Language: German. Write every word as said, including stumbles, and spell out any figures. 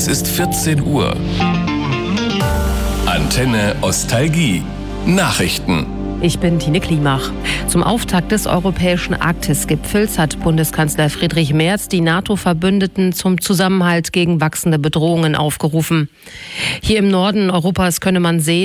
Es ist vierzehn Uhr. Antenne Ostalgie. Nachrichten. Ich bin Tine Klimach. Zum Auftakt des europäischen Arktis-Gipfels hat Bundeskanzler Friedrich Merz die NATO-Verbündeten zum Zusammenhalt gegen wachsende Bedrohungen aufgerufen. Hier im Norden Europas könne man sehen,